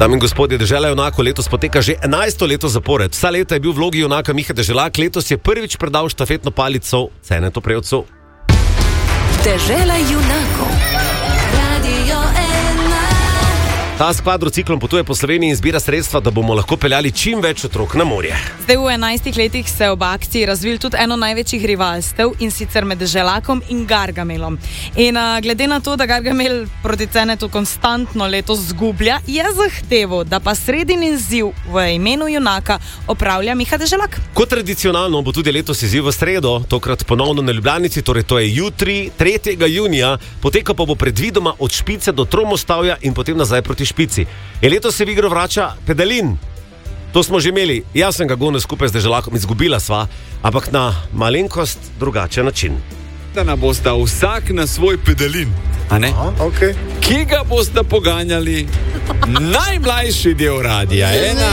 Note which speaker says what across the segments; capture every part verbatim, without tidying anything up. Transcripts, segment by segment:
Speaker 1: Dame in gospodje, Dežela junakov letos poteka že enajsto leto zapored. Vsa leta je bil v vlogi junaka Miha Deželak, letos je prvič predal štafetno palico Cenetu Prevcu.
Speaker 2: Dežela junakov. Radio ena.
Speaker 1: Ta s kvadrociklom potuje po Sloveniji in zbira sredstva, da bomo lahko peljali čim več otrok na morje.
Speaker 3: Zdaj v enajstih letih se ob akciji razvil tudi eno največjih rivalstev, in sicer med Deželakom in Gargamelom. In a, glede na to, da Gargamel proti Cenetu konstantno letos zgublja, je zahteval, da pa sredin izziv v imenu junaka opravlja Miha Deželak.
Speaker 1: Kot tradicionalno bo tudi letos izziv v sredo, tokrat ponovno na Ljubljanici, torej to je jutri, tretjega junija, poteka pa bo predvidoma od Špice do Tromostavja in potem nazaj proti Špici. In letos se v igro vrača pedalin. To smo že imeli, jaz sem ga gonil skupaj z Deželakom, izgubila sva, ampak na malenkost drugačen način.
Speaker 4: Da nam bosta vsak na svoj pedalin, a ne?
Speaker 5: Aha, okay.
Speaker 4: Ki ga bosta poganjali najmlajši del radija ena.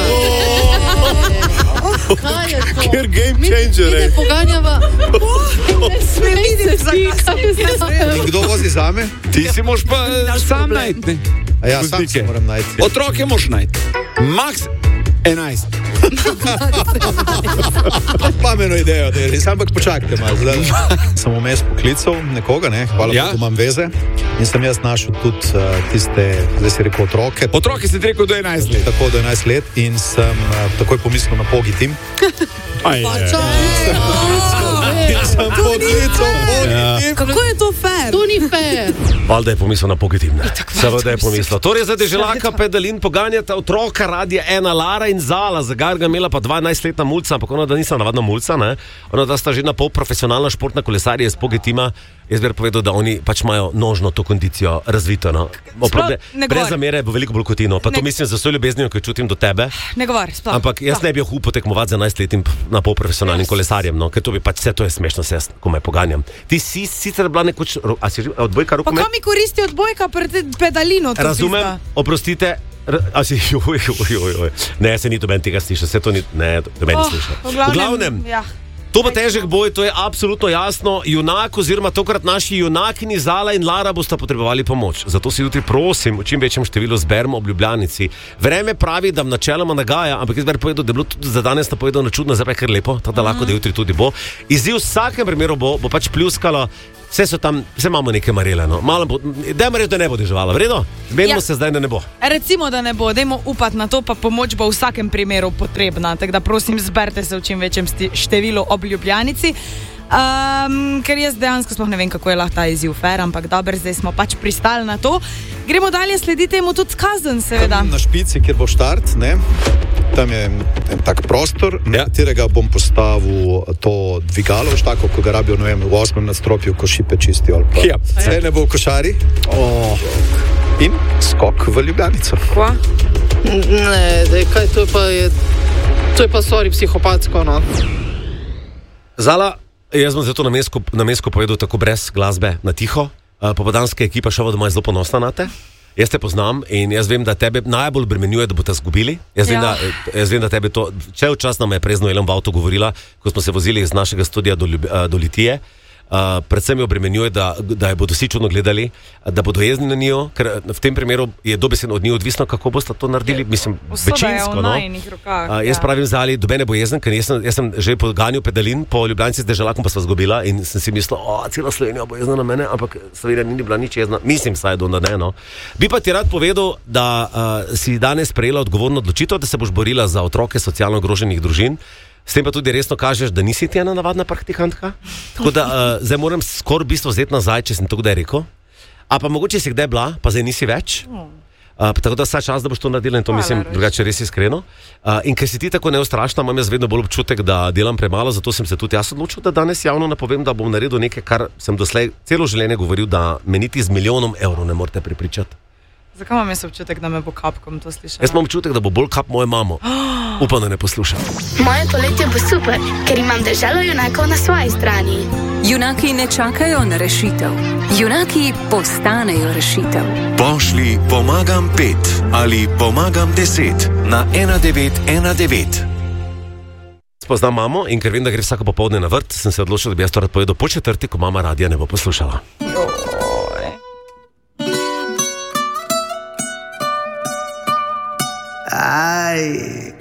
Speaker 5: Kaj je to? Ker game changer,
Speaker 6: Mi ne poganjava.
Speaker 5: Kdo vozi zame?
Speaker 4: Ti si moš pa sam najti.
Speaker 5: A ja, sam se moram najti.
Speaker 4: Otroke moš najti. Max enajst.
Speaker 5: Pameno idejo, da je res, ampak počakajte malo. Zdaj sem vmes poklical nekoga, ne, hvala,
Speaker 4: Ja.
Speaker 5: da imam veze. In sem jaz našel tudi uh, tiste, zdaj si rekel otroke.
Speaker 4: Otroke si ti rekel do enajst let.
Speaker 5: Tako do enajst let in sem uh, takoj pomislil na Pogi Tim.
Speaker 4: Aj, aj, aj.
Speaker 5: In sem poklical Pogi Tim.
Speaker 6: Kako je to fair? To ni fair.
Speaker 1: Valjda je pomislil na pozitivne. Seveda je pomislil. Torej za Deželaka pedalin poganjata otroka radija ena Lara in Zala, za Gargamela pa dvanajstletna mulca, ampak ona da nisem navadna mulca, ne? Ona da sta že na pol profesionalna športna kolesarja iz Pogitima. Jaz bi povedal, da oni pač imajo nožno to kondicijo razvito. No? Oprode,
Speaker 3: ne
Speaker 1: brez
Speaker 3: govor.
Speaker 1: zamere bo veliko bolj kotino. Pa to
Speaker 3: Ne-
Speaker 1: mislim za vso ljubeznijo, ki jo čutim do tebe.
Speaker 3: Ne govor, sploh.
Speaker 1: Ampak jaz ne bi upal tekmovati za enajstletnim na pol profesionalnim kolesarjem, no? Ker to bi pač vse to je smešno, se jaz komaj poganjam. Ti si sicer bila nekoč, ro- a si že odbojka
Speaker 3: Pa
Speaker 1: rokomet?
Speaker 3: kam mi koristi odbojka pred pedalino? to
Speaker 1: Razumem,
Speaker 3: pizda?
Speaker 1: oprostite. R- A si, joj, joj, joj, joj. Ne, se ni doben tega sliša, se to ni, ne, doben
Speaker 3: Oh,
Speaker 1: oh, sliša.
Speaker 3: v glavnem,
Speaker 1: V glavnem,
Speaker 3: ja.
Speaker 1: to bo težek boj, to je absolutno jasno. Junak oziroma tokrat naši junakini Zala in Lara bosta potrebovali pomoč. Zato si jutri prosim, v čim večjem številu zberemo ob Ljubljanici. Vreme pravi, da načeloma nagaja, ampak jaz bi povedal, da je bilo tudi za danes napovedano čudno, zdaj pa je kar lepo, tako da lahko, da jutri tudi bo. Izziv v vsakem primeru bo, bo pač pljuskalo. Vse so tam, vse imamo neke marele, no. Malo bo, dajmo reči, da ne bo deževalo, vredno? Zmenimo
Speaker 3: Ja.
Speaker 1: se zdaj, da ne bo.
Speaker 3: Recimo, da ne bo, dajmo upati na to, pa pomoč bo v vsakem primeru potrebna. Tako da prosim, zberte se v čim večjem sti- številu ob Ljubljanici. Um, ker jaz dejansko sploh ne vem, kako je lahko ta izziv fair, ampak dobro, zdaj smo pač pristali na to. Gremo dalje, sledite mu tudi kazen, seveda.
Speaker 5: Na Špici, kjer bo štart, ne, tam je en tak prostor, na
Speaker 4: Ja.
Speaker 5: katerega bom postavil to dvigalo, veš tako, ko ga rabijo, ne vem, v osmem nadstropju, ko šipe čistijo. ali pa-
Speaker 4: Ja.
Speaker 5: Vse ne bo v košari. Oh. In skok v Ljubljanico.
Speaker 6: Kva? Ne, daj, kaj to je pa je... To je pa, sorry, psihopatsko, no.
Speaker 1: Zala, jaz bom zato na mesko povedal tako brez glasbe, na tiho. Uh, Popodanska ekipa Šova doma je zelo ponosna na te. Jaz te poznam in jaz vem, da tebe najbolj bremenjuje, da boste zgubili. Jaz, ja. vem, da, jaz vem, da tebe to, cel čas nam je prezno Elem v avtu govorila, ko smo se vozili iz našega studia do, Ljub, uh, do Litije. Uh, predvsem jo obremenjuje, da, da jo bodo vsi čudno gledali, da bodo jezni na njo, ker v tem primeru je dobesedno od nje odvisno, kako boste to naredili. Mislim,
Speaker 3: Usoda je
Speaker 1: večinsko.
Speaker 3: v
Speaker 1: No.
Speaker 3: najinih rokah,
Speaker 1: Uh, jaz
Speaker 3: ja.
Speaker 1: pravim Zali, doben ne bo jezen, ker jaz sem, jaz sem že poganjal pedalin po Ljubljanici z Deželakom, pa sva zgubila in sem si mislil, o, cela Slovenija bo jezna na mene, ampak Slovenija ni bila nič jezna. Mislim, saj da ne, no. Bi pa ti rad povedal, da uh, si danes sprejela odgovorno odločitev, da se boš borila za otroke socialno ogroženih družin. S tem pa tudi resno kažeš, da nisi ti ena navadna praktikantka. Tako da uh, zdaj moram skoraj v bistvu vzeti nazaj, če sem to kdaj rekel. A pa mogoče si kdaj bila, pa zdaj nisi več. Uh, tako da vsa čas, da boš to naredila in to
Speaker 3: Hvala,
Speaker 1: mislim
Speaker 3: Rož.
Speaker 1: drugače res iskreno. Uh, in ker si ti tako neustrašna, imam jaz vedno bolj občutek, da delam premalo, zato sem se tudi jaz odločil, da danes javno napovem, da bom naredil nekaj, kar sem doslej celo življenje govoril, da me niti z milijonom evrov ne morete prepričati.
Speaker 3: Zakaj imam jaz občutek, da me bo kapkom to slišala?
Speaker 1: Jaz imam občutek, da bo bolj kap mojo mamo. Upam, da ne posluša.
Speaker 7: Moje poletje bo super, ker imam Deželo junakov na svoji strani.
Speaker 2: Junaki ne čakajo na rešitev. Junaki postanejo rešitev.
Speaker 8: Pošli pomagam pet ali pomagam deset na ena devet ena devet.
Speaker 1: Poznam mamo in ker vem, da gre vsako popoldne na vrt, sem se odločil, da bi jaz to rad povedal po četrti, ko mama radija ne bo poslušala.
Speaker 9: Aj.